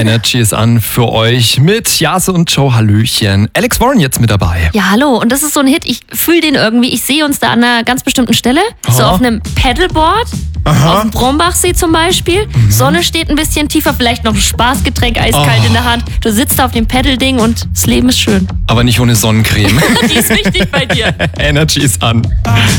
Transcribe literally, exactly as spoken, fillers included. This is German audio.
Energy ist an für euch mit Jase und Joe. Hallöchen. Alex Warren jetzt mit dabei. Ja, hallo. Und das ist so ein Hit. Ich fühle den irgendwie. Ich sehe uns da an einer ganz bestimmten Stelle. Aha. So auf einem Paddleboard. Aha. Auf dem Brombachsee zum Beispiel. Mhm. Sonne steht ein bisschen tiefer. Vielleicht noch ein Spaßgetränk eiskalt oh. in der Hand. Du sitzt auf dem Paddle-Ding und das Leben ist schön. Aber nicht ohne Sonnencreme. Die ist wichtig bei dir. Energy ist an.